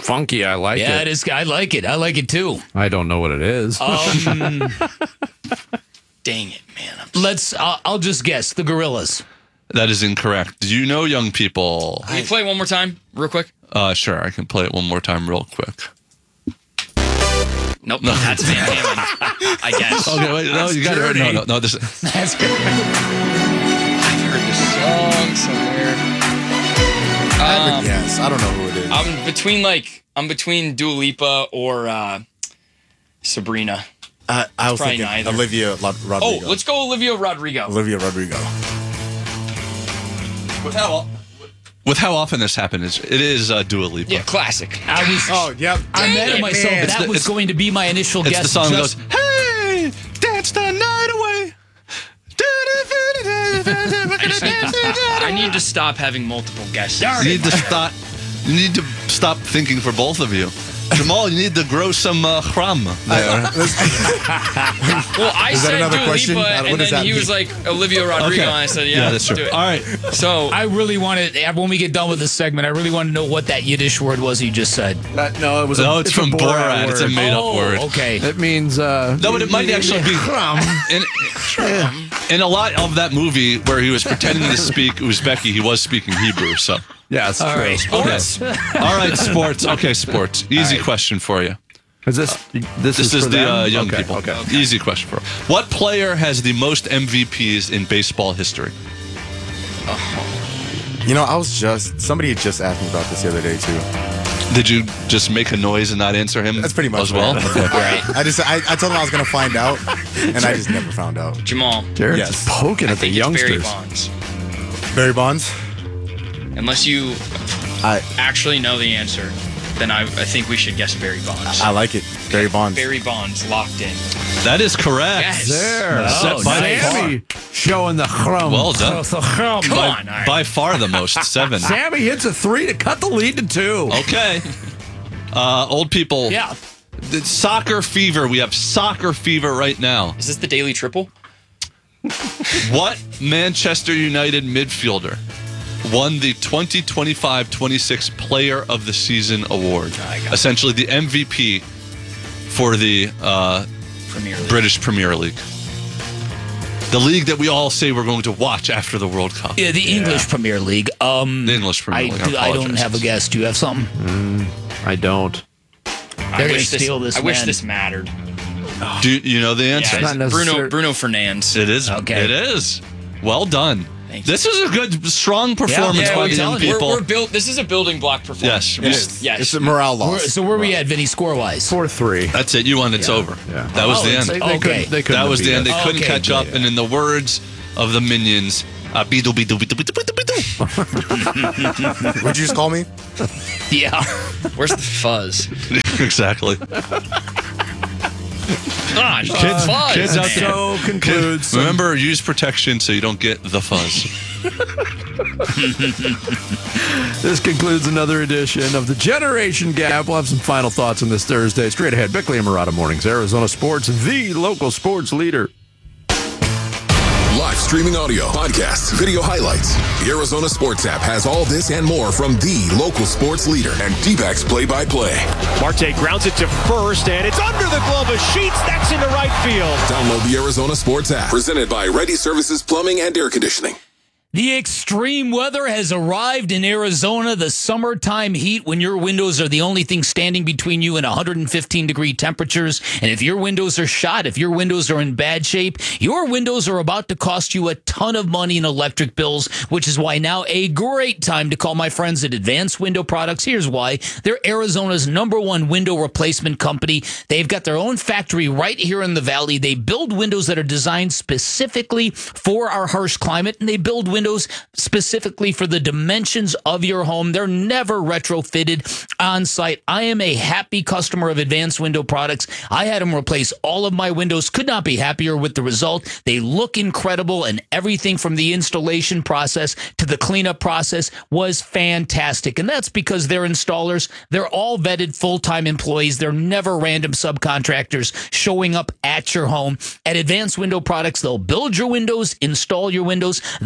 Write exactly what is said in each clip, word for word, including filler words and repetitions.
funky. I like yeah, it. it is. I like it. I like it too. I don't know what it is. Um, Dang it, man. I'm let's. Uh, I'll just guess the Gorillas. That is incorrect. Do you know, young people? Can you play it one more time, real quick? Uh, sure, I can play it one more time real quick. Nope, no, that's Van Halen. I guess. Okay, wait, no, you got it. No, no, no. This. That's good. I've heard this song somewhere. Um, Yes, I don't know who it is. I'm between like I'm between Dua Lipa or uh, Sabrina. I, I was probably thinking neither. Olivia Lo- Oh, Rodrigo. let's go Olivia Rodrigo. Olivia Rodrigo. With how with how often this happens, it is uh, Dua Lipa. Yeah, classic. I was. Oh, yep. I Dang mad it, at myself. man. That It's the- was it's- going to be my initial It's guess. the song that just- goes, "Hey, dance the night away." I need to stop having multiple guesses. You need to stop. You need to stop thinking for both of you. Jamal, you need to grow some uh, chram there. Well, I Is that said another Dua question? Lipa, Uh, what and does then that he was mean? like Olivia Rodrigo, and I said, yeah, yeah, that's let's true. do it. All right. So I really wanted, when we get done with this segment, I really want to know what that Yiddish word was you just said. Uh, no, it was. No, a, it's, a from Borat. It's a word. made-up oh, word. okay. It means. Uh, No, but it might actually be. In, in a lot of that movie where he was pretending to speak Uzbeki, he was speaking Hebrew. So, Yes. All right. sports. All right, sports. Okay, sports. Easy question for you. Is this? This, This is for the them? uh, young okay, people. Okay. Easy question for you. What player has the most M V Ps in baseball history? You know, I was just, somebody had just asked me about this the other day, too. Did you just make a noise and not answer him? That's pretty much as well. what Okay. right, I just, I, I told him I was going to find out, and I just never found out. Jamal. Jared's Yes. just poking I at the think it's Barry youngsters. Bonds. Barry Bonds? Unless you I, actually know the answer, then I, I think we should guess Barry Bonds. I like it. Barry Bonds. Barry Bonds locked in. That is correct. Yes. There. Set Oh, by Sammy showing the chrum. Well done. The chrum. Come By, on, all right. by far the most, seven. Sammy hits a three to cut the lead to two. Okay. Uh, old people. Yeah. The soccer fever. We have soccer fever right now. Is this the Daily Triple? What Manchester United midfielder won the twenty twenty-five twenty-six Player of the Season award? Essentially the M V P for the uh, Premier League. British Premier League. The league that we all say we're going to watch after the World Cup. Yeah, the English Premier League. Um, The English Premier I, League. do, I don't apologize. have a guess. Do you have something? I don't. I They're gonna wish this, steal this I wish man. this mattered. Do you, you know the answer? Yeah, not it's Bruno necessar- Bruno Fernandes. It is. Okay. It is. Well done. Thank you. This is a good, strong performance yeah, by we're the young telling you. people. We're, we're built. This is a building block performance. Yes. It we- is. Yes. It's a morale Where, loss. so where we at, Vinny, score-wise? Four three. That's it. You won. It's over. Yeah. That was Oh, the it's end. like- They Okay. couldn't- they couldn't That was have the beat end. They us. couldn't Okay, catch up. And in the words of the minions, uh, beedle, beedle, beedle, beedle, beedle, beedle. What'd you just call me? Yeah. Where's the fuzz? Exactly. Gosh, Kids, fuzz. kids out there. So concludes. some- Remember, use protection so you don't get the fuzz. This concludes another edition of the Generation Gap. We'll have some final thoughts on this Thursday. Straight ahead, Bickley and Murata Mornings, Arizona Sports, the local sports leader. Live streaming audio, podcasts, video highlights. The Arizona Sports app has all this and more from the local sports leader and D-backs play-by-play. Marte grounds it to first, and it's under the glove of Sheets. That's into right field. Download the Arizona Sports app. Presented by Ready Services Plumbing and Air Conditioning. The extreme weather has arrived in Arizona, the summertime heat when your windows are the only thing standing between you and one hundred fifteen degree temperatures. And if your windows are shot, if your windows are in bad shape, your windows are about to cost you a ton of money in electric bills, which is why now a great time to call my friends at Advanced Window Products. Here's why. They're Arizona's number one window replacement company. They've got their own factory right here in the valley. They build windows that are designed specifically for our harsh climate, and they build windows Windows specifically for the dimensions of your home. They're never retrofitted on site. I am a happy customer of Advanced Window Products. I had them replace all of my windows. Could not be happier with the result. They look incredible, and everything from the installation process to the cleanup process was fantastic. And that's because they're installers. They're all vetted full-time employees. They're never random subcontractors showing up at your home. At Advanced Window Products, they'll build your windows, install your windows. They'll guarantee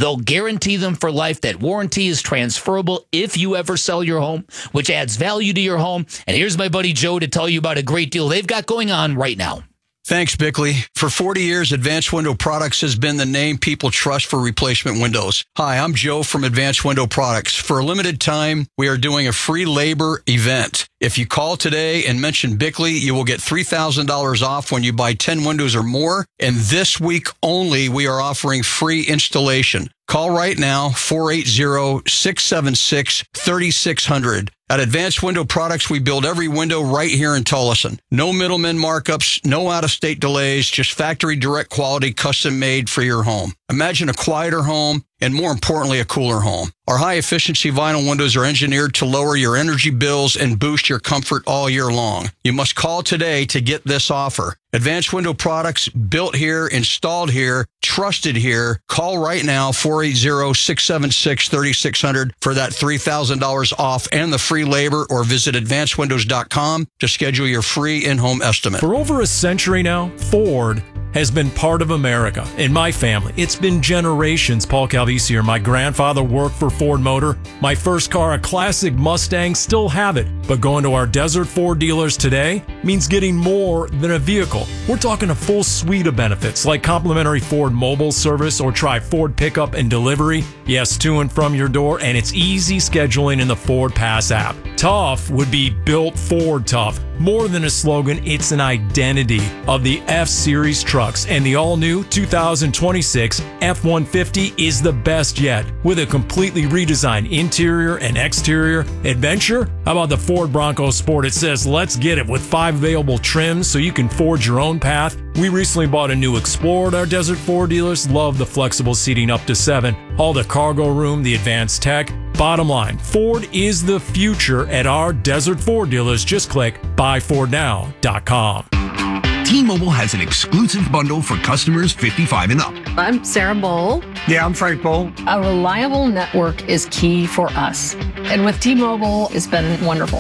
guarantee them for life. That warranty is transferable if you ever sell your home, which adds value to your home. And here's my buddy Joe to tell you about a great deal they've got going on right now. Thanks, Bickley. For forty years, Advanced Window Products has been the name people trust for replacement windows. Hi, I'm Joe from Advanced Window Products. For a limited time, we are doing a free labor event. If you call today and mention Bickley, you will get three thousand dollars off when you buy ten windows or more. And this week only, we are offering free installation. Call right now, four eight zero, six seven six, three six zero zero. At Advanced Window Products, we build every window right here in Tullison. No middlemen markups, no out-of-state delays, just factory direct quality, custom made for your home. Imagine a quieter home and, more importantly, a cooler home. Our high-efficiency vinyl windows are engineered to lower your energy bills and boost your comfort all year long. You must call today to get this offer. Advanced Window Products, built here, installed here, trusted here. Call right now, four eight zero, six seven six, three six zero zero for that three thousand dollars off and the free labor, or visit advanced windows dot com to schedule your free in-home estimate. For over a century now, Ford has been part of America. In my family, it's been generations. Paul Calvisi here. My grandfather worked for Ford Motor. My first car, a classic Mustang, still have it. But going to our Desert Ford dealers today means getting more than a vehicle. We're talking a full suite of benefits like complimentary Ford mobile service, or try Ford pickup and delivery. Yes, to and from your door, and it's easy scheduling in the Ford Pass app. Tough would be built Ford tough. More than a slogan, it's an identity of the F-Series trucks. And the all-new two thousand twenty-six F one fifty is the best yet, with a completely redesigned interior and exterior. Adventure? How about the Ford Bronco Sport? It says, let's get it, with five available trims so you can forge your own path. We recently bought a new Explorer at our Desert Ford dealers. Love the flexible seating up to seven. All the cargo room, the advanced tech. Bottom line, Ford is the future at our Desert Ford dealers. Just click buy ford now dot com. T-Mobile has an exclusive bundle for customers fifty-five and up. I'm Sarah Bowl. Yeah, I'm Frank Bowl. A reliable network is key for us. And with T-Mobile, it's been wonderful.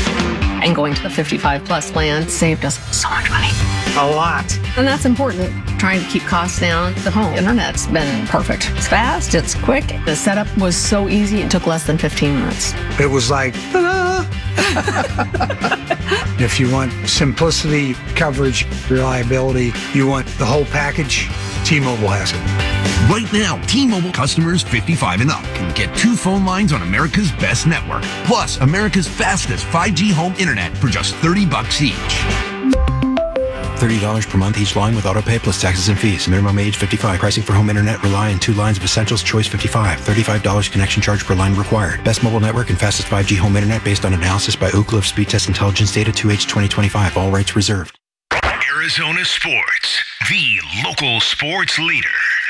And going to the fifty-five plus plan saved us so much money. A lot. And that's important. Trying to keep costs down. The home internet's been perfect. It's fast, it's quick. The setup was so easy, it took less than fifteen minutes. It was like, ta-da! If you want simplicity, coverage, reliability, you want the whole package, T-Mobile has it. Right now, T-Mobile customers fifty-five and up can get two phone lines on America's best network, plus America's fastest five G home internet for just thirty bucks each. thirty dollars per month each line with autopay plus taxes and fees. Minimum age fifty-five. Pricing for home internet rely on two lines of Essentials Choice fifty-five. thirty-five dollars connection charge per line required. Best mobile network and fastest five G home internet based on analysis by Oak Cliff Speed Test Intelligence Data two H twenty twenty-five. All rights reserved. Arizona Sports, the local sports leader.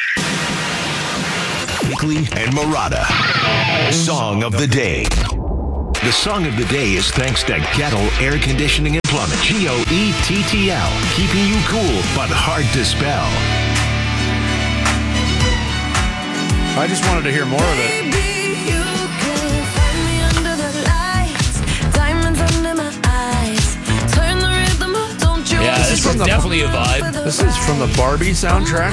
Bickley and Marotta. Song of the day. The song of the day is thanks to Gettle Air Conditioning and Plumbing. G O E T T L. Keeping you cool, but hard to spell. I just wanted to hear more of it. Yeah, this, this is from the, definitely a vibe. This is from the Barbie soundtrack.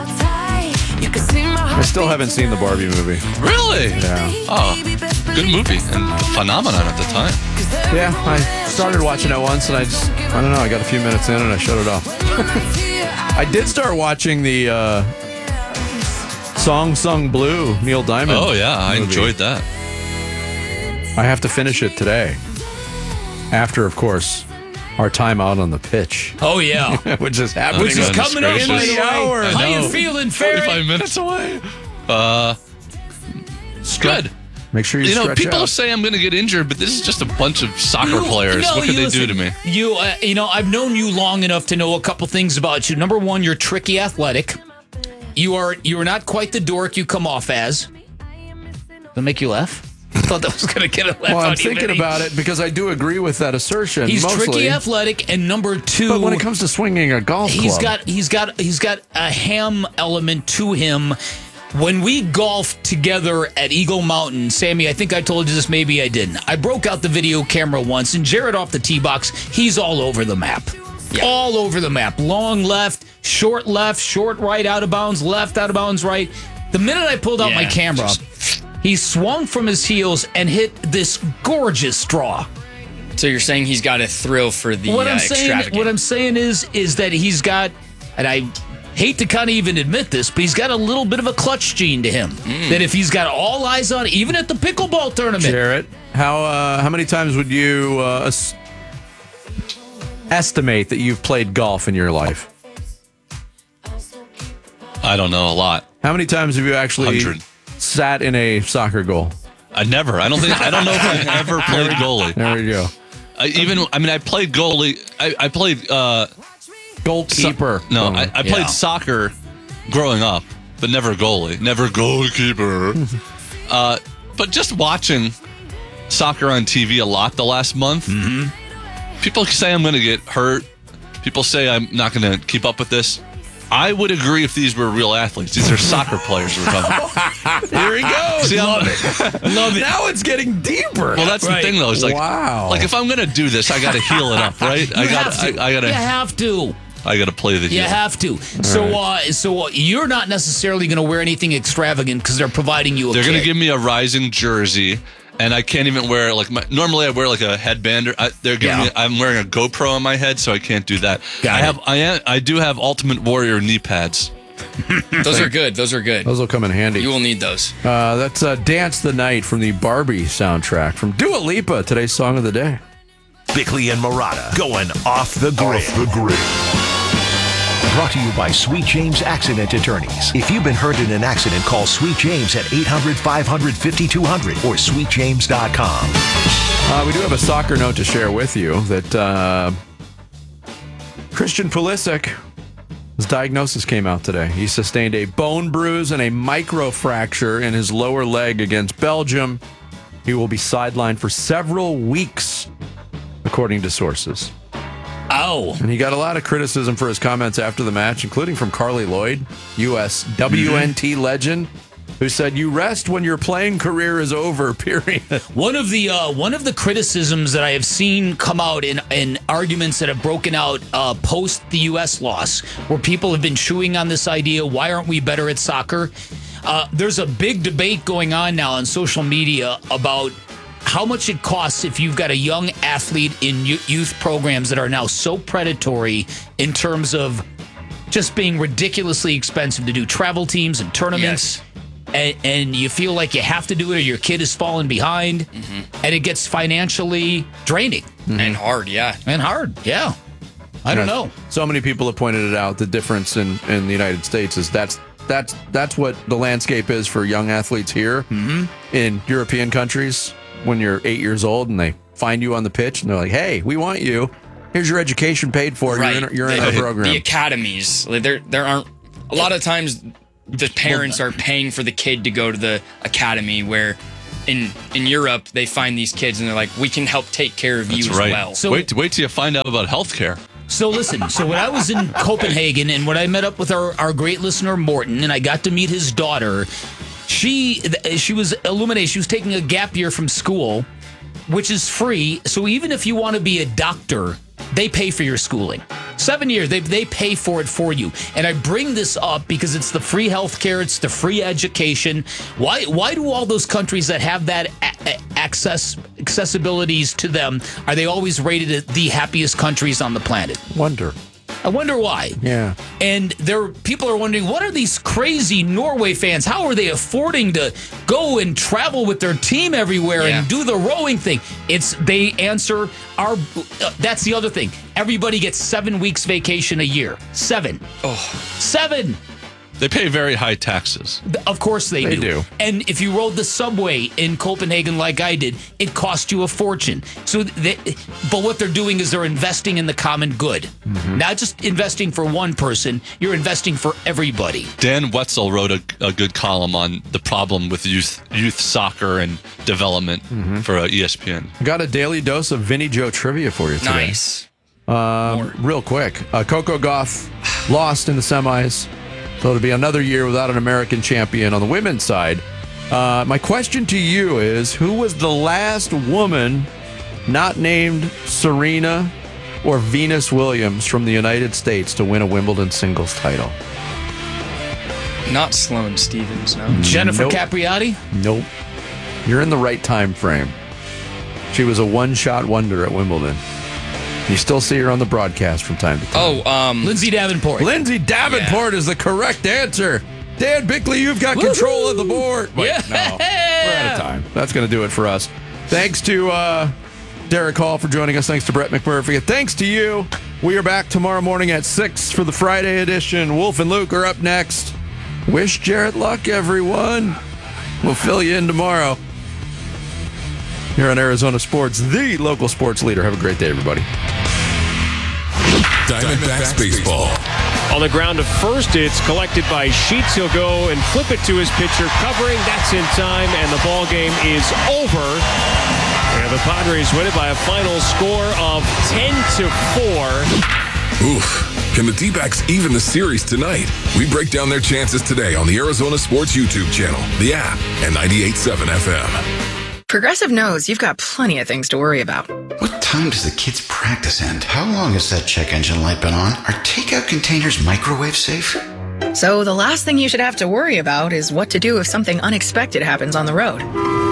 I still haven't seen the Barbie movie. Really? Yeah. Oh, good movie and a phenomenon at the time. Yeah, I started watching it once and I just, I don't know, I got a few minutes in and I shut it off. I did start watching the uh, Song Sung Blue, Neil Diamond. Oh, yeah, I movie. enjoyed that. I have to finish it today. After, of course, our time out on the pitch. Oh, yeah. Which is happening. Which is coming up in the hour. How you feeling, Ferry? forty-five minutes away. Uh, good. Make sure you You know, stretch people out. say I'm going to get injured, but this is just a bunch of soccer You- players. no, what could you they listen, do to me? You, uh, you know, I've known you long enough to know a couple things about you. Number one, you're tricky athletic. You are you are not quite the dork you come off as. Does that make you laugh? I thought that was going to get a laugh Well, I'm out of you, thinking Vinny. about it because I do agree with that assertion. He's mostly. tricky athletic, and number two, But when it comes to swinging a golf club, he's got he's got he's got a ham element to him. When we golfed together at Eagle Mountain, Sammy, I think I told you this, maybe I didn't. I broke out the video camera once, and Jared off the tee box, he's all over the map. Yeah. All over the map. Long left, short left, short right, out of bounds, left, out of bounds, right. The minute I pulled out Yeah, my camera, just- he swung from his heels and hit this gorgeous draw. So you're saying he's got a thrill for the What uh, I'm saying, extravagant. what I'm saying is, is that he's got, and I hate to kind of even admit this, but he's got a little bit of a clutch gene to him. Mm. That if he's got all eyes on it, even at the pickleball tournament. Jarrett, how uh, how many times would you uh, es- estimate that you've played golf in your life? I don't know, a lot. How many times have you actually one hundred. sat in a soccer goal? I never. I don't think. I don't know if I've ever played goalie. There we go. I, even. I mean, I played goalie. I, I played uh, goalkeeper. So, no, I, I played Yeah. soccer growing up, but never goalie. Never goalkeeper. uh, but just watching soccer on T V a lot the last month. Mm-hmm. People say I'm going to get hurt. People say I'm not going to keep up with this. I would agree if these were real athletes. These are soccer players we're talking about. Here he goes. See, Love I'm- it. Love it. Now it's getting deeper. Well, that's Right. the thing, though. It's like, Wow. like if I'm going to do this, I got to heal it up, right? You I got have to. I, I got you to. have to. I got to play the You heel. have to. So, uh, so uh, you're not necessarily going to wear anything extravagant because they're providing you a They're going to kit. give me a Rising jersey, and I can't even wear like my. Normally, I wear like a headband. Or, I, they're giving Yeah. me. I'm wearing a GoPro on my head, so I can't do that. Got I it. have. I am. I do have Ultimate Warrior knee pads. Those are good. Those are good. Those will come in handy. You will need those. Uh, that's uh, Dance the Night from the Barbie soundtrack from Dua Lipa, today's song of the day. Bickley and Murata going off the grid. Off the grid. Brought to you by Sweet James Accident Attorneys. If you've been hurt in an accident, call Sweet James at eight hundred, five hundred, fifty-two hundred or sweet james dot com. Uh, we do have a soccer note to share with you that uh, Christian Pulisic, his diagnosis came out today. He sustained a bone bruise and a microfracture in his lower leg against Belgium. He will be sidelined for several weeks, according to sources. Oh. And he got a lot of criticism for his comments after the match, including from Carly Lloyd, U S W N T legend, who said, "You rest when your playing career is over, period." One of the uh, one of the criticisms that I have seen come out in, in arguments that have broken out uh, post the U S loss, where people have been chewing on this idea, why aren't we better at soccer? Uh, there's a big debate going on now on social media about how much it costs if you've got a young athlete in y- youth programs that are now so predatory in terms of just being ridiculously expensive to do travel teams and tournaments. Yes. And, and you feel like you have to do it or your kid is falling behind, and it gets financially draining. And hard, yeah. And hard, yeah. I don't Yeah. know. So many people have pointed it out. The difference in, in the United States is that's that's that's what the landscape is for young athletes here. Mm-hmm. In European countries, when you're eight years old and they find you on the pitch and they're like, "Hey, we want you. Here's your education paid for. Right. You're in, you're in the, our program." The academies, like, there there aren't a lot of times the parents are paying for the kid to go to the academy, where in in Europe they find these kids and they're like, we can help take care of you That's as right. well. So- wait, wait till you find out about healthcare. So listen, so when I was in Copenhagen and when I met up with our, our great listener Morton and I got to meet his daughter, she she was illuminated. She was taking a gap year from school, which is free. So even if you want to be a doctor, they pay for your schooling. Seven years, they they pay for it for you. And I bring this up because it's the free healthcare, it's the free education. Why why do all those countries that have that a- a- access accessibilities to them, are they always rated as the happiest countries on the planet? Wonder. I wonder why. Yeah. And there, people are wondering, what are these crazy Norway fans? How are they affording to go and travel with their team everywhere Yeah. and do the rowing thing? It's they answer our. Uh, that's the other thing. Everybody gets seven weeks vacation a year. Seven. Oh. Seven. They pay very high taxes. Of course they, They do. do. And if you rode the subway in Copenhagen like I did, it cost you a fortune. So, they, but what they're doing is they're investing in the common good, Mm-hmm. not just investing for one person. You're investing for everybody. Dan Wetzel wrote a, a good column on the problem with youth youth soccer and development Mm-hmm. for uh, E S P N. Got a daily dose of Vinny Joe trivia for you today. Nice. Um, real quick, uh, Coco Gauff lost in the semis, so it'll be another year without an American champion on the women's side. Uh, my question to you is, who was the last woman not named Serena or Venus Williams from the United States to win a Wimbledon singles title? Not Sloane Stevens, no. Jennifer Nope. Capriati? Nope. You're in the right time frame. She was a one-shot wonder at Wimbledon. You still see her on the broadcast from time to time. Oh, um... Lindsay Davenport. Lindsay Davenport yeah. is the correct answer. Dan Bickley, you've got Woo-hoo! control of the board. Wait, yeah. no. We're out of time. That's going to do it for us. Thanks to uh, Derek Hall for joining us. Thanks to Brett McMurphy. And thanks to you. We are back tomorrow morning at six for the Friday edition. Wolf and Luke are up next. Wish Jarrett luck, everyone. We'll fill you in tomorrow. Here on Arizona Sports, the local sports leader. Have a great day, everybody. Diamondbacks baseball. On the ground to first, it's collected by Sheets. He'll go and flip it to his pitcher, covering. That's in time, and the ball game is over. And the Padres win it by a final score of ten to four. Oof. Can the D-backs even the series tonight? We break down their chances today on the Arizona Sports YouTube channel, the app, and ninety-eight point seven F M. Progressive knows you've got plenty of things to worry about. What time does the kids' practice end? How long has that check engine light been on? Are takeout containers microwave safe? So the last thing you should have to worry about is what to do if something unexpected happens on the road.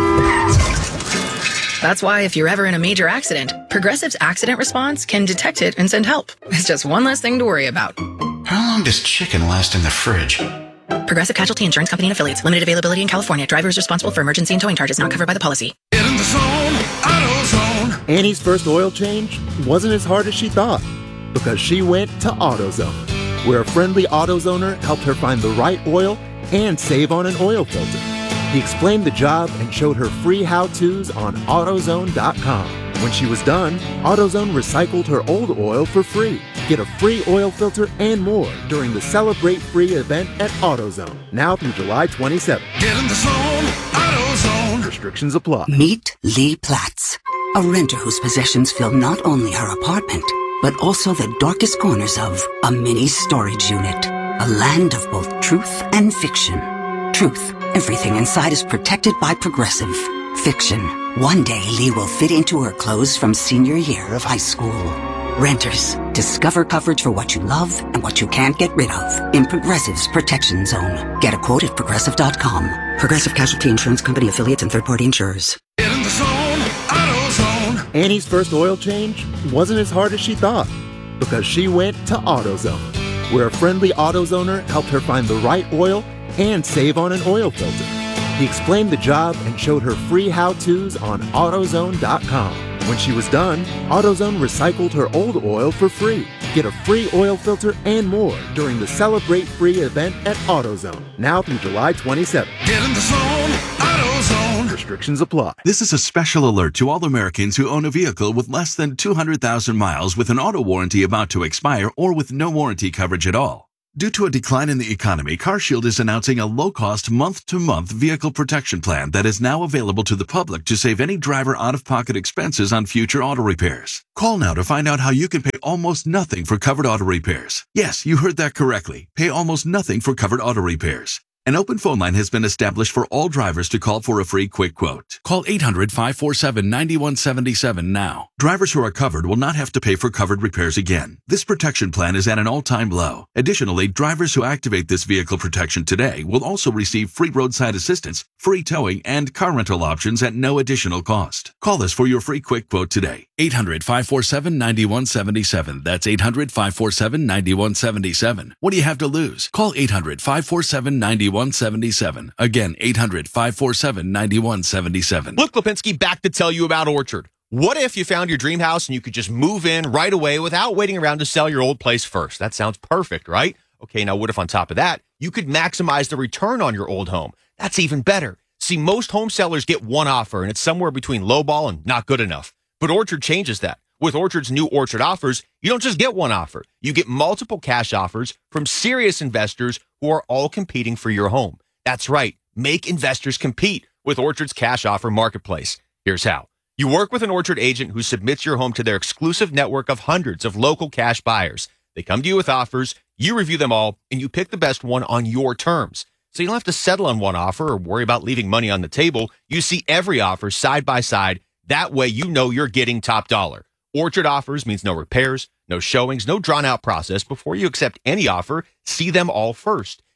That's why if you're ever in a major accident, Progressive's accident response can detect it and send help. It's just one less thing to worry about. How long does chicken last in the fridge? Progressive Casualty Insurance Company and Affiliates. Limited availability in California. Driver is responsible for emergency and towing charges not covered by the policy. Get in the zone, AutoZone. Annie's first oil change wasn't as hard as she thought because she went to AutoZone, where a friendly AutoZoner helped her find the right oil and save on an oil filter. He explained the job and showed her free how-tos on AutoZone dot com. When she was done, AutoZone recycled her old oil for free. Get a free oil filter and more during the Celebrate Free event at AutoZone, now through July twenty-seventh. Get in the zone, AutoZone. Restrictions apply. Meet Lee Platts, a renter whose possessions fill not only her apartment, but also the darkest corners of a mini storage unit. A land of both truth and fiction. Truth. Everything inside is protected by Progressive. Fiction. One day, Lee will fit into her clothes from senior year of high school. Renters. Discover coverage for what you love and what you can't get rid of in Progressive's Protection Zone. Get a quote at Progressive dot com. Progressive Casualty Insurance Company affiliates and third-party insurers. Get in the zone, AutoZone. Annie's first oil change wasn't as hard as she thought because she went to AutoZone, where a friendly AutoZoner helped her find the right oil and save on an oil filter. He explained the job and showed her free how-tos on AutoZone dot com. When she was done, AutoZone recycled her old oil for free. Get a free oil filter and more during the Celebrate Free event at AutoZone, now through July twenty-seventh. Get in the zone, AutoZone. Restrictions apply. This is a special alert to all Americans who own a vehicle with less than two hundred thousand miles with an auto warranty about to expire or with no warranty coverage at all. Due to a decline in the economy, CarShield is announcing a low-cost month-to-month vehicle protection plan that is now available to the public to save any driver out-of-pocket expenses on future auto repairs. Call now to find out how you can pay almost nothing for covered auto repairs. Yes, you heard that correctly. Pay almost nothing for covered auto repairs. An open phone line has been established for all drivers to call for a free quick quote. Call eight hundred, five four seven, nine one seven seven now. Drivers who are covered will not have to pay for covered repairs again. This protection plan is at an all-time low. Additionally, drivers who activate this vehicle protection today will also receive free roadside assistance, free towing, and car rental options at no additional cost. Call us for your free quick quote today. eight hundred, five four seven, nine one seven seven. That's eight hundred, five four seven, nine one seven seven. What do you have to lose? Call eight hundred, five four seven, nine one seven seven. Again, eight hundred, five four seven, nine one seven seven. Luke Lipinski back to tell you about Orchard. What if you found your dream house and you could just move in right away without waiting around to sell your old place first? That sounds perfect, right? Okay, now what if on top of that, you could maximize the return on your old home? That's even better. See, most home sellers get one offer, and it's somewhere between lowball and not good enough. But Orchard changes that. With Orchard's new Orchard offers, you don't just get one offer. You get multiple cash offers from serious investors who are all competing for your home. That's right. Make investors compete with Orchard's cash offer marketplace. Here's how. You work with an Orchard agent who submits your home to their exclusive network of hundreds of local cash buyers. They come to you with offers, you review them all, and you pick the best one on your terms. So you don't have to settle on one offer or worry about leaving money on the table. You see every offer side by side. That way you know you're getting top dollar. Orchard offers means no repairs, no showings, no drawn-out process. Before you accept any offer, see them all first.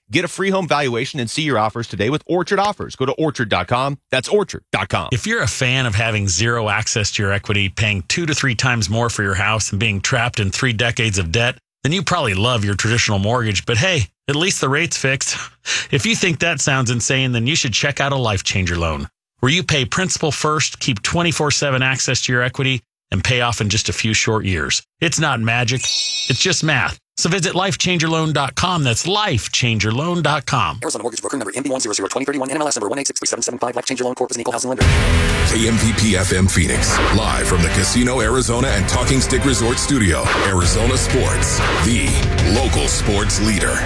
Get a free home valuation and see your offers today with Orchard Offers. Go to orchard dot com. That's orchard dot com. If you're a fan of having zero access to your equity, paying two to three times more for your house, and being trapped in three decades of debt, then you probably love your traditional mortgage. But hey, at least the rate's fixed. If you think that sounds insane, then you should check out a Life Changer loan, where you pay principal first, keep twenty-four seven access to your equity, and pay off in just a few short years. It's not magic. It's just math. So visit life changer loan dot com. That's life changer loan dot com. Arizona Mortgage Broker number M B one zero zero two zero three one, N M L S number one eight six three seven seven five. Life Changer Loan Corp is an equal housing lender. K M V P F M Phoenix, live from the Casino Arizona and Talking Stick Resort Studio. Arizona Sports, the local sports leader.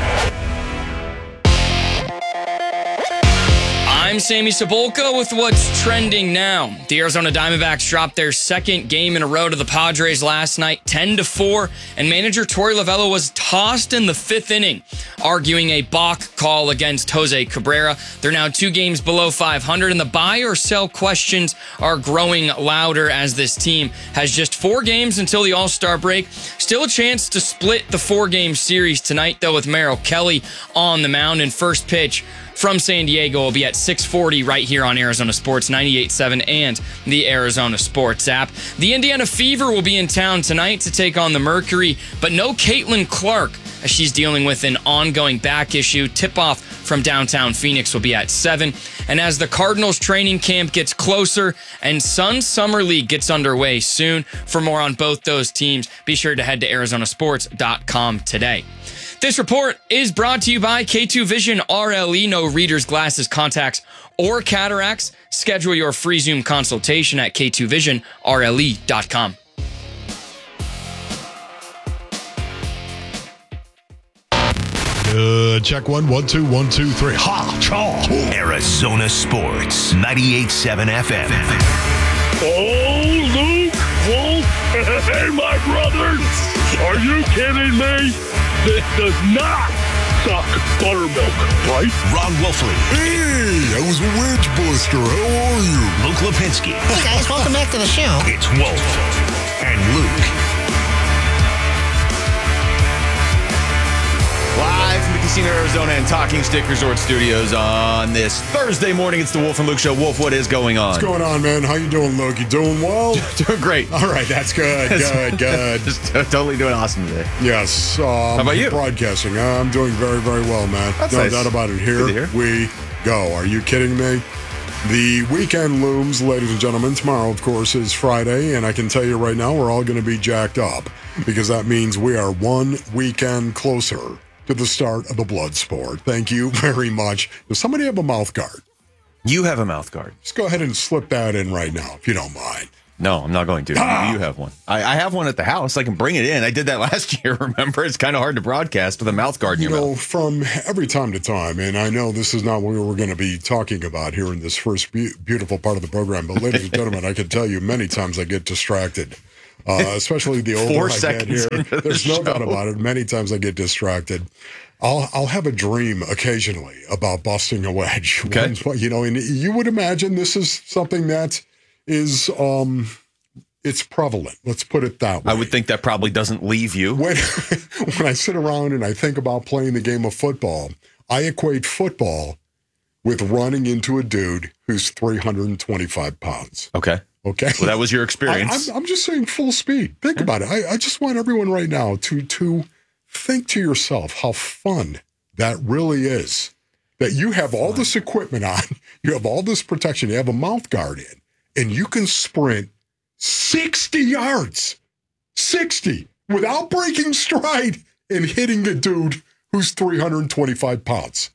I'm Sammy Cebulka with what's trending now. The Arizona Diamondbacks dropped their second game in a row to the Padres last night, ten to four, and manager Torey Lovullo was tossed in the fifth inning, arguing a balk call against Jose Cabrera. They're now two games below five hundred, and the buy or sell questions are growing louder as this team has just four games until the All-Star break. Still a chance to split the four-game series tonight, though, with Merrill Kelly on the mound, and first pitch from San Diego will be at six forty right here on Arizona Sports ninety-eight point seven and the Arizona Sports app. The Indiana Fever will be in town tonight to take on the Mercury, but no Caitlin Clark as she's dealing with an ongoing back issue. Tip-off from downtown Phoenix will be at seven. And as the Cardinals training camp gets closer and Sun Summer League gets underway soon, for more on both those teams, be sure to head to arizona sports dot com today. This report is brought to you by K two Vision R L E. No readers, glasses, contacts, or cataracts. Schedule your free Zoom consultation at K two vision R L E dot com. Uh, check one, one, two, one, two, three. Ha, chaw. Arizona Sports, ninety-eight point seven F M. Oh, Luke, Wolf, hey, my brothers, are you kidding me? This does not suck buttermilk, right? Ron Wolfley. Hey, I was a wedge buster. How are you? Luke Lipinski. Hey, guys, welcome back to the show. It's Wolf and Luke. Live from the Casino Arizona and Talking Stick Resort Studios on this Thursday morning. It's the Wolf and Luke Show. Wolf, what is going on? What's going on, man? How you doing, Luke? You doing well? Doing great. All right, that's good. Good, good. Just totally doing awesome today. Yes. Um, How about you? Broadcasting. I'm doing very, very well, man. That's no nice. doubt about it. Here Good to hear. we go. Are you kidding me? The weekend looms, ladies and gentlemen. Tomorrow, of course, is Friday, and I can tell you right now, we're all going to be jacked up because that means we are one weekend closer to the start of the blood sport. Thank you very much. Does somebody have a mouth guard? You have a mouth guard. Just go ahead and slip that in right now, if you don't mind. No, I'm not going to. Ah! You have one. I, I have one at the house. I can bring it in. I did that last year, remember? It's kind of hard to broadcast with a mouth guard in You your know, mouth. from every time to time, and I know this is not what we're going to be talking about here in this first be- beautiful part of the program, but ladies and gentlemen, I can tell you many times I get distracted. Uh, especially the older Four I get seconds here. into the There's no show. doubt about it. Many times I get distracted. I'll I'll have a dream occasionally about busting a wedge. Okay. Once, you know, and you would imagine this is something that is um it's prevalent. Let's put it that way. I would think that probably doesn't leave you. When when I sit around and I think about playing the game of football, I equate football with running into a dude who's three hundred twenty-five pounds. Okay. Okay. Well, that was your experience. I, I'm, I'm just saying full speed. Think about it. I, I just want everyone right now to to think to yourself how fun that really is. That you have all this equipment on, you have all this protection, you have a mouth guard in, and you can sprint sixty yards, sixty, without breaking stride and hitting a dude who's three hundred twenty-five pounds.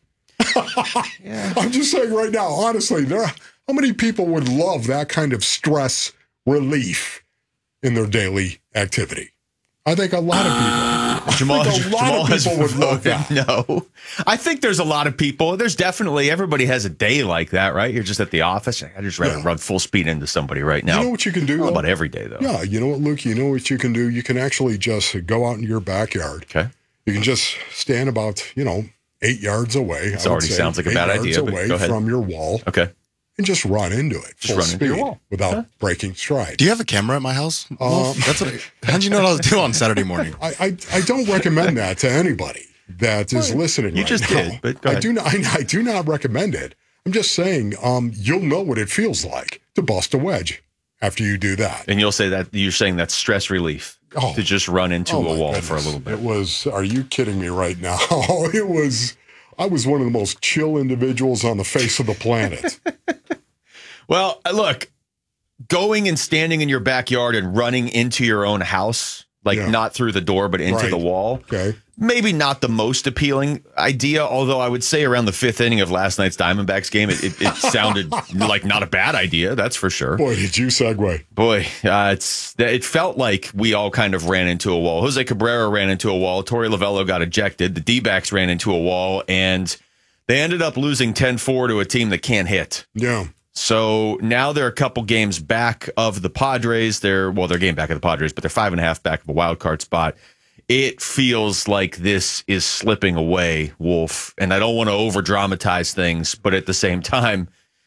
Yeah. I'm just saying right now, honestly, there. How many people would love that kind of stress relief in their daily activity? I think a lot of people. Jamal, I think a lot Jamal of has people would love voted that. no. I think there's a lot of people. There's definitely, everybody has a day like that, right? You're just at the office. I just rather Yeah. run full speed into somebody right now. You know what you can do? Not though? about every day, though. Yeah, you know what, Luke? You know what you can do? You can actually just go out in your backyard. Okay. You can just stand about, you know, eight yards away. This I would already say, sounds like a eight bad yards idea, but away go ahead. from your wall. Okay. And just run into it Just full run into your speed wall. without Okay. breaking stride. Do you have a camera at my house? Um, That's what I, how'd you know what I was doing on Saturday morning? I, I I don't recommend that to anybody. that is Well, listening you right just now, did, but go I ahead. do not. I, I do not recommend it. I'm just saying, um, you'll know what it feels like to bust a wedge after you do that. And you'll say that you're saying that's stress relief Oh. to just run into Oh, a my wall goodness. for a little bit. It was. Are you kidding me right now? It was. I was one of the most chill individuals on the face of the planet. Well, look, going and standing in your backyard and running into your own house, like Yeah. not through the door, but into Right. the wall. Okay. Maybe not the most appealing idea, although I would say around the fifth inning of last night's Diamondbacks game, it, it, it sounded like not a bad idea. That's for sure. Boy, did you segue. Boy, uh, it's it felt like we all kind of ran into a wall. Jose Cabrera ran into a wall. Torey Lovello got ejected. The D-backs ran into a wall, and they ended up losing ten four to a team that can't hit. Yeah. So now they're a couple games back of the Padres. They're, well, they're a game back of the Padres, but they're five and a half back of a wild card spot. It feels like this is slipping away, Wolf. And I don't want to over dramatize things, but at the same time,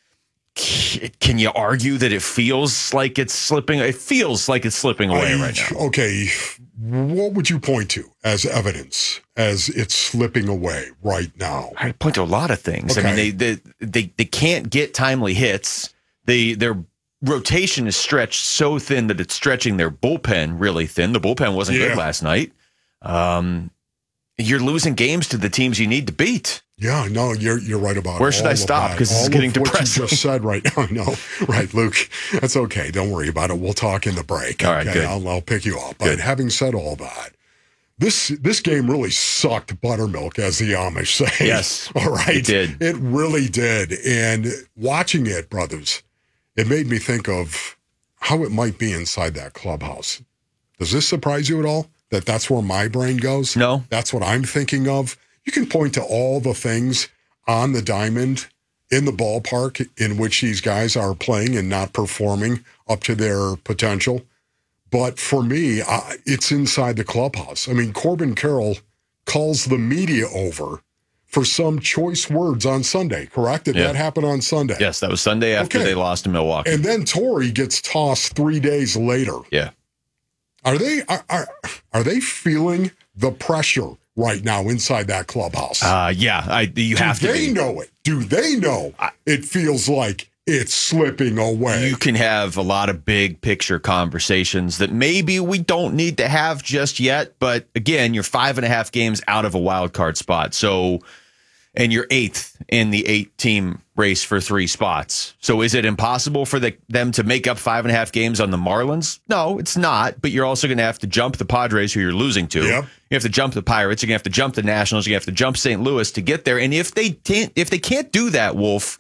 can you argue that it feels like it's slipping? It feels like it's slipping away I- right now. Okay, what would you point to as evidence as it's slipping away right now? I point to a lot of things. I mean, they, they they they can't get timely hits. They their rotation is stretched so thin that it's stretching their bullpen really thin. The bullpen wasn't Yeah. good last night. Um, you're losing games to the teams you need to beat. Yeah, no, you're you're right about. Where should all I of stop? that. 'Cause this is All getting of what depressing. you just said right now. No, right, Luke. That's okay. Don't worry about it. We'll talk in the break. All right, okay? good. I'll, I'll pick you up. But Good. having said all that, this this game really sucked buttermilk, as the Amish say. Yes, all right, it did. It really did. And watching it, brothers, it made me think of how it might be inside that clubhouse. Does this surprise you at all? That that's where my brain goes? No. That's what I'm thinking of. You can point to all the things on the diamond in the ballpark in which these guys are playing and not performing up to their potential. But for me, I, it's inside the clubhouse. I mean, Corbin Carroll calls the media over for some choice words on Sunday, correct? Did Yeah. that happen on Sunday? Yes, that was Sunday after Okay. they lost to Milwaukee. And then Torrey gets tossed three days later. Yeah. Are they are, are, are they feeling the pressure right now inside that clubhouse? Uh, yeah, I, you Do have to they be. know it? Do they know it feels like it's slipping away? You can have a lot of big picture conversations that maybe we don't need to have just yet. But again, you're five and a half games out of a wild card spot. So, and you're eighth in the eight team race for three spots. So is it impossible for the, them to make up five and a half games on the Marlins? No, it's not. But you're also going to have to jump the Padres, who you're losing to. Yep. You have to jump the Pirates. You're going to have to jump the Nationals. You have to jump Saint Louis to get there. And if they can't, if they can't do that, Wolf,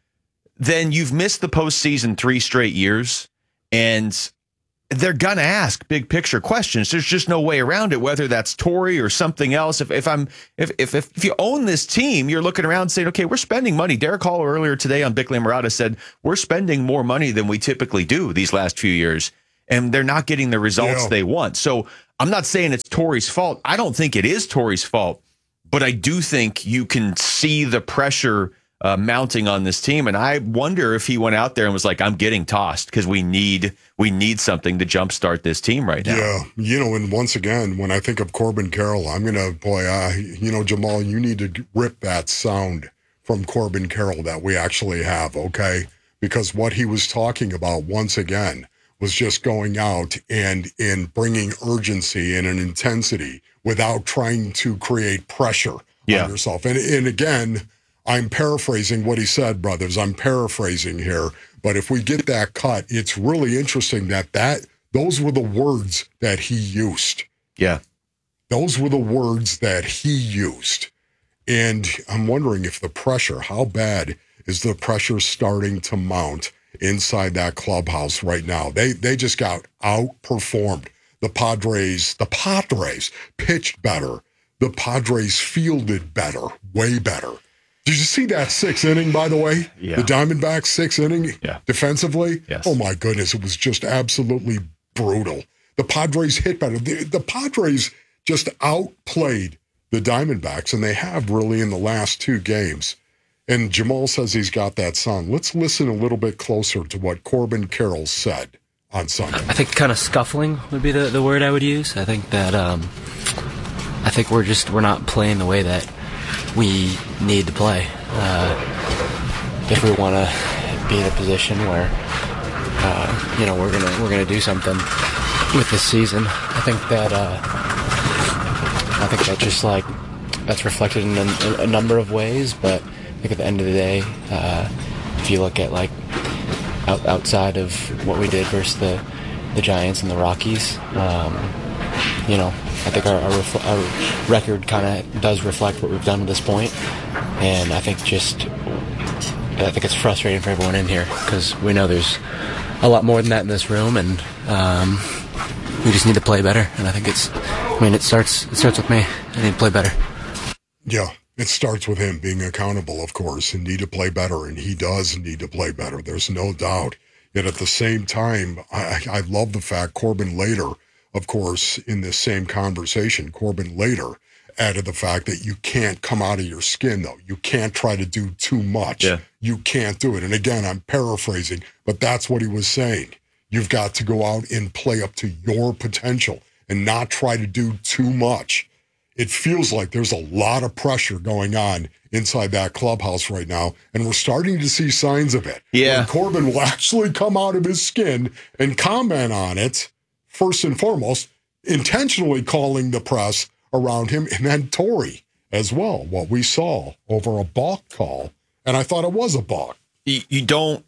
then you've missed the postseason three straight years, and they're gonna ask big picture questions. There's just no way around it, whether that's Torrey or something else. If if I'm if if if you own this team, you're looking around saying, okay, we're spending money. Derek Hall earlier today on Bickley and Murata said we're spending more money than we typically do these last few years, and they're not getting the results Yeah. they want. So I'm not saying it's Torrey's fault. I don't think it is Torrey's fault, but I do think you can see the pressure Uh, mounting on this team, and I wonder if he went out there and was like, "I'm getting tossed because we need we need something to jumpstart this team right now." Yeah, you know, and once again, when I think of Corbin Carroll, I'm gonna boy, uh, you know, Jamal, you need to rip that sound from Corbin Carroll that we actually have, okay? Because what he was talking about once again was just going out and in bringing urgency and an intensity without trying to create pressure Yeah. on yourself. And and again, I'm paraphrasing what he said, brothers. I'm paraphrasing here. But if we get that cut, it's really interesting that, that those were the words that he used. Yeah. Those were the words that he used. And I'm wondering if the pressure, how bad is the pressure starting to mount inside that clubhouse right now? They they just got outperformed. The Padres, the Padres pitched better. The Padres fielded better, way better. Did you see that sixth inning, by the way? Yeah. The Diamondbacks sixth inning Yeah. defensively? Yes. Oh, my goodness. It was just absolutely brutal. The Padres hit better. The, the Padres just outplayed the Diamondbacks, and they have really in the last two games. And Jamal says he's got that song. Let's listen a little bit closer to what Corbin Carroll said on Sunday. I think kind of scuffling would be the, the word I would use. I think that um, I think we're just we're not playing the way that we need to play. Uh, if we want to be in a position where uh, you know we're gonna we're gonna do something with this season, I think that uh, I think that just like that's reflected in a, a number of ways. But I think at the end of the day, uh, if you look at like out, outside of what we did versus the the Giants and the Rockies, um, you know, I think our, our, ref- our record kind of does reflect what we've done to this point, and I think just I think it's frustrating for everyone in here because we know there's a lot more than that in this room, and um, we just need to play better. And I think it's, I mean, it starts it starts with me. I need to play better. Yeah, it starts with him being accountable, of course, and need to play better, and he does need to play better. There's no doubt. Yet at the same time, I, I love the fact Corbin later, of course, in this same conversation, Corbin later added the fact that you can't come out of your skin, though. You can't try to do too much. Yeah. You can't do it. And again, I'm paraphrasing, but that's what he was saying. You've got to go out and play up to your potential and not try to do too much. It feels like there's a lot of pressure going on inside that clubhouse right now, and we're starting to see signs of it. Yeah. When Corbin will actually come out of his skin and comment on it, first and foremost, intentionally calling the press around him, and then Torey as well, what we saw over a balk call, and I thought it was a balk. You, you don't...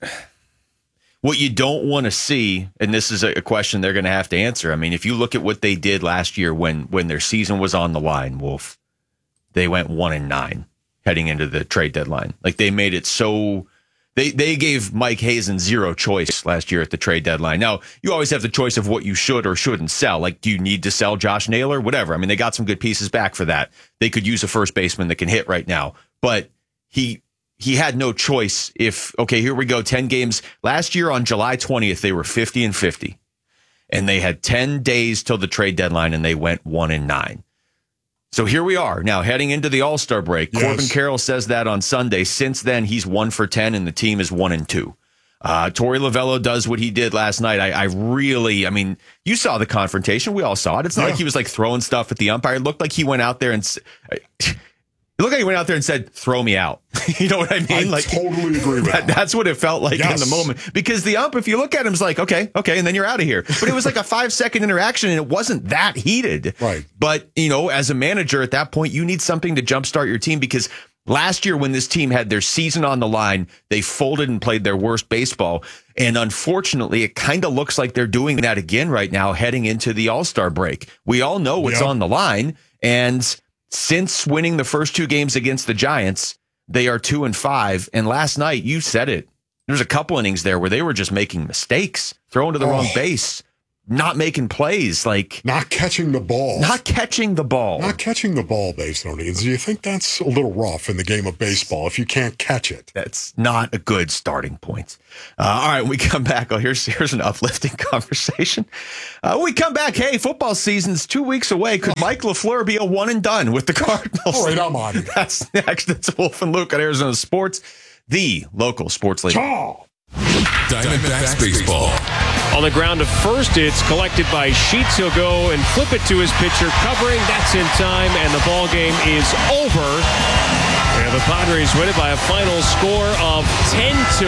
What you don't want to see, and this is a question they're going to have to answer. I mean, if you look at what they did last year when when their season was on the line, Wolf, they went one and nine heading into the trade deadline. Like they made it so they they gave Mike Hazen zero choice last year at the trade deadline. Now, you always have the choice of what you should or shouldn't sell. Like, do you need to sell Josh Naylor? Whatever. I mean, they got some good pieces back for that. They could use a first baseman that can hit right now, but he. He had no choice if, okay, here we go, ten games. Last year on July twentieth, they were fifty and fifty. And they had ten days till the trade deadline, and they went one and nine. So here we are, now heading into the All-Star break. Yes. Corbin Carroll says that on Sunday. Since then, he's one for ten, and the team is one and two. Uh, Torey Lovullo does what he did last night. I, I really, I mean, you saw the confrontation. We all saw it. It's not yeah. like he was like throwing stuff at the umpire. It looked like he went out there and... It looked like he went out there and said, throw me out. You know what I mean? I like, totally agree with that. That's what it felt like yes. in the moment. Because the ump, if you look at him, is like, okay, okay, and then you're out of here. But it was like a five-second interaction, and it wasn't that heated. Right. But, you know, as a manager at that point, you need something to jumpstart your team because last year when this team had their season on the line, they folded and played their worst baseball. And unfortunately, it kind of looks like they're doing that again right now heading into the All-Star break. We all know what's yep. on the line, and... Since winning the first two games against the Giants, they are two and five. And last night, you said it. There's a couple innings there where they were just making mistakes, throwing to the oh. wrong base, not making plays, like not catching the ball, not catching the ball, not catching the ball, based on it. Do you think that's a little rough in the game of baseball if you can't catch it? That's not a good starting point. Uh, all right, when we come back. Oh, here's here's an uplifting conversation. Uh, when we come back. Hey, football season's two weeks away. Could Mike LaFleur be a one and done with the Cardinals? All right, I'm on it. That's next. It's Wolf and Luke on Arizona Sports, the local sports leader. Ciao. Diamondbacks baseball. On the ground to first, it's collected by Sheets. He'll go and flip it to his pitcher, covering. That's in time, and the ball game is over. And the Padres win it by a final score of ten to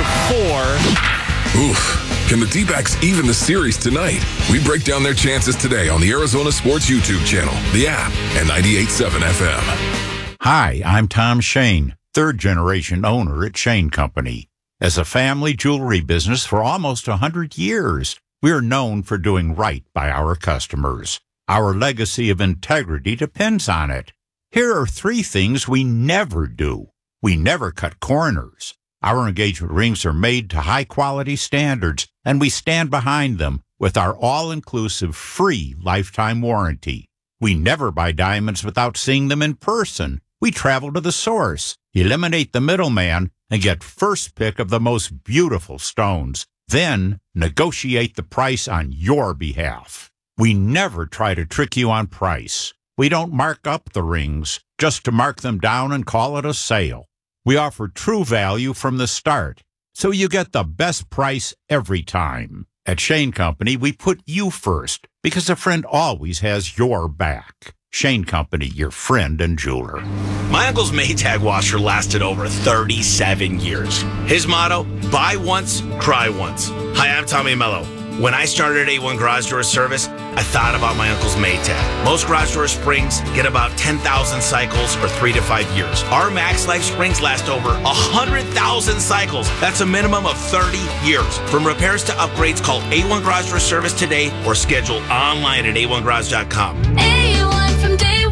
four. Oof. Can the D-backs even the series tonight? We break down their chances today on the Arizona Sports YouTube channel, the app, and ninety-eight point seven F M. Hi, I'm Tom Shane, third-generation owner at Shane Company. As a family jewelry business for almost one hundred years, we are known for doing right by our customers. Our legacy of integrity depends on it. Here are three things we never do. We never cut corners. Our engagement rings are made to high-quality standards, and we stand behind them with our all-inclusive free lifetime warranty. We never buy diamonds without seeing them in person. We travel to the source, eliminate the middleman, and get first pick of the most beautiful stones. Then negotiate the price on your behalf. We never try to trick you on price. We don't mark up the rings just to mark them down and call it a sale. We offer true value from the start, so you get the best price every time. At Shane Company, we put you first because a friend always has your back. Shane Company, your friend and jeweler. My uncle's Maytag washer lasted over thirty-seven years. His motto, buy once, cry once. Hi, I'm Tommy Mello. When I started A one Garage Door Service, I thought about my uncle's Maytag. Most garage door springs get about ten thousand cycles or three to five years. Our Max Life springs last over one hundred thousand cycles. That's a minimum of thirty years. From repairs to upgrades, call A one Garage Door Service today or schedule online at A one garage dot com. A one from day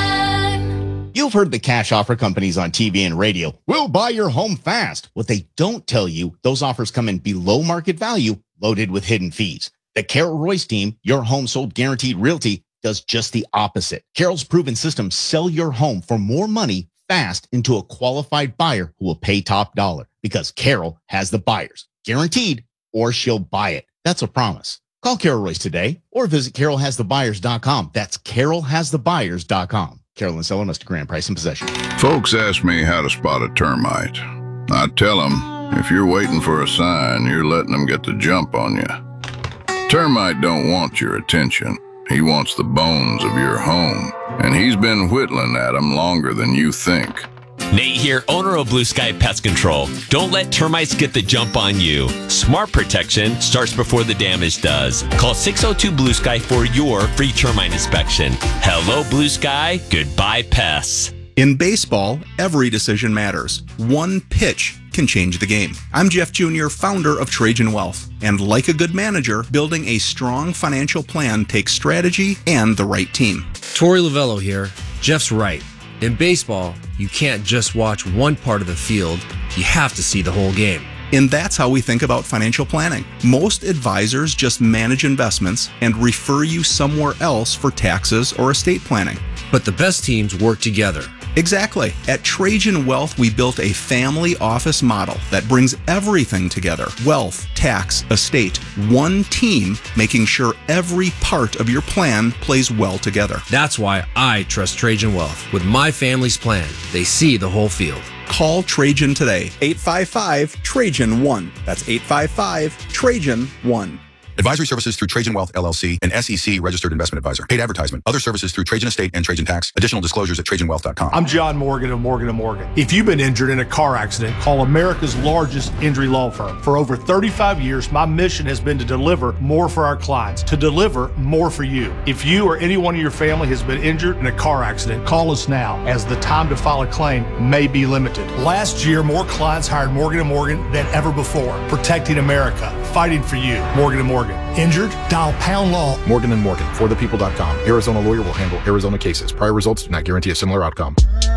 one. You've heard the cash offer companies on T V and radio. We'll buy your home fast. What they don't tell you, those offers come in below market value, loaded with hidden fees. The Carol Royce team, your home sold guaranteed realty, does just the opposite. Carol's proven system sell your home for more money fast into a qualified buyer who will pay top dollar because Carol has the buyers, guaranteed, or she'll buy it. That's a promise. Call Carol Royce today or visit carol has the buyers dot com. That's carol has the buyers dot com. Carol and Seller must grant price and possession. Folks ask me how to spot a termite. I tell them, if you're waiting for a sign, you're letting them get the jump on you. Termite don't want your attention. He wants the bones of your home, and he's been whittling at them longer than you think. Nate here, owner of Blue Sky Pest Control. Don't let termites get the jump on you. Smart protection starts before the damage does. Call six oh two Blue Sky for your free termite inspection. Hello, Blue Sky. Goodbye, pests. In baseball, every decision matters. One pitch can change the game. I'm Jeff Junior, founder of Trajan Wealth. And like a good manager, building a strong financial plan takes strategy and the right team. Torey Lavello here. Jeff's right. In baseball, you can't just watch one part of the field. You have to see the whole game. And that's how we think about financial planning. Most advisors just manage investments and refer you somewhere else for taxes or estate planning. But the best teams work together. Exactly. At Trajan Wealth, we built a family office model that brings everything together. Wealth, tax, estate, one team, making sure every part of your plan plays well together. That's why I trust Trajan Wealth. With my family's plan, they see the whole field. Call Trajan today. eight five five, Trajan one. That's eight five five, Trajan one. Advisory services through Trajan Wealth, L L C, an S E C registered investment advisor. Paid advertisement. Other services through Trajan Estate and Trajan Tax. Additional disclosures at trajan wealth dot com. I'm John Morgan of Morgan and Morgan. If you've been injured in a car accident, call America's largest injury law firm. For over thirty-five years, my mission has been to deliver more for our clients, to deliver more for you. If you or anyone in your family has been injured in a car accident, call us now, as the time to file a claim may be limited. Last year, more clients hired Morgan and Morgan than ever before, protecting America, fighting for you. Morgan and Morgan. Injured? Dial pound law. Morgan and Morgan, for the people dot com. Arizona lawyer will handle Arizona cases. Prior results do not guarantee a similar outcome.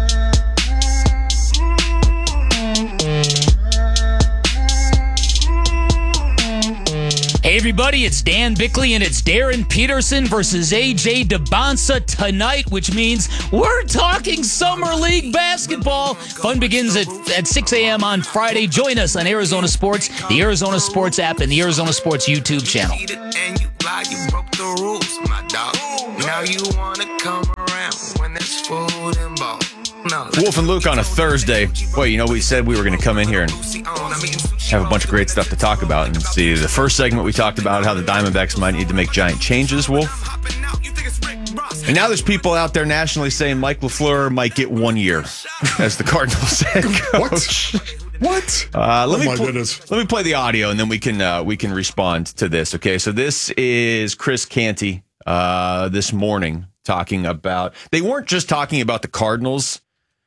Hey everybody, it's Dan Bickley and it's Darren Peterson versus A J DeBonsa tonight, which means we're talking Summer League basketball. Fun begins at, at six a.m. on Friday. Join us on Arizona Sports, the Arizona Sports app, and the Arizona Sports YouTube channel. And you lied, you broke the rules, my dog. Now you wanna come around when there's food involved. No. Wolf and Luke on a Thursday. Boy, you know, we said we were going to come in here and have a bunch of great stuff to talk about. And see, the first segment we talked about how the Diamondbacks might need to make giant changes, Wolf. And now there's people out there nationally saying Mike LaFleur might get one year as the Cardinals head coach. What? What? Uh, let oh me my pl- goodness. Let me play the audio, and then we can uh, we can respond to this. Okay, so this is Chris Canty uh, this morning talking about. They weren't just talking about the Cardinals